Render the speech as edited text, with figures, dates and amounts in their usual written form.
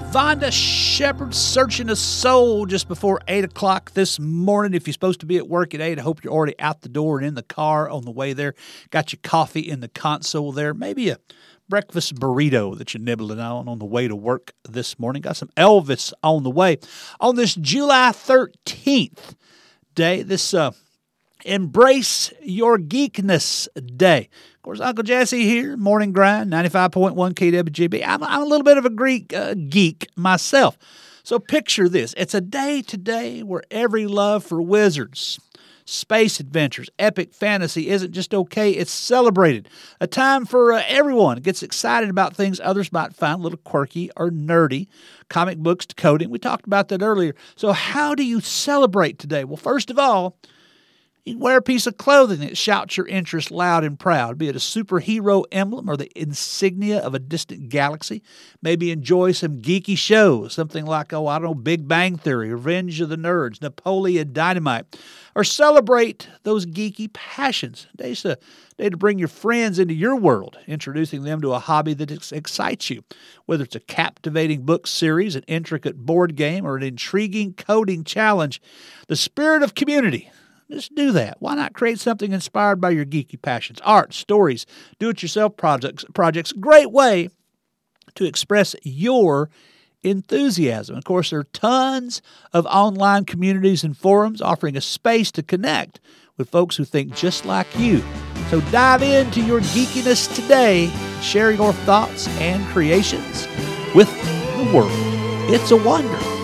Vonda Shepard searching a soul just before 8 o'clock this morning. If you're supposed to be at work at 8, I hope you're already out the door and in the car on the way there. Got your coffee in the console there. Maybe a breakfast burrito that you're nibbling on the way to work this morning. Got some Elvis on the way. On this July 13th day, this Embrace Your Geekness Day. Of course, Uncle Jesse here, Morning Grind, 95.1 KWGB. I'm a little bit of a Greek geek myself. So picture this. It's a day today where every love for wizards, space adventures, epic fantasy isn't just okay, it's celebrated. A time for everyone who gets excited about things others might find a little quirky or nerdy. Comic books to coding. We talked about that earlier. So how do you celebrate today? Well, first of all, you can wear a piece of clothing that shouts your interest loud and proud, be it a superhero emblem or the insignia of a distant galaxy. Maybe enjoy some geeky shows, something like, Big Bang Theory, Revenge of the Nerds, Napoleon Dynamite, or celebrate those geeky passions. Today's a day to bring your friends into your world, introducing them to a hobby that excites you, whether it's a captivating book series, an intricate board game, or an intriguing coding challenge. The spirit of community. Just do that. Why not create something inspired by your geeky passions? Art, stories, do-it-yourself projects. Great way to express your enthusiasm. Of course, there are tons of online communities and forums offering a space to connect with folks who think just like you. So dive into your geekiness today, share your thoughts and creations with the world. It's a wonder.